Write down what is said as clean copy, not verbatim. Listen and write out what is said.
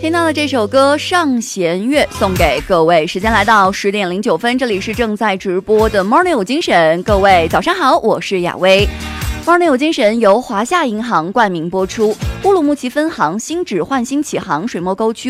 听到了这首歌《上弦月》，送给各位。时间来到10点09分，这里是正在直播的 Morning 有精神，各位早上好，我是雅薇。Morning 有精神由华夏银行冠名播出，乌鲁木齐分行新址焕新启航水墨沟区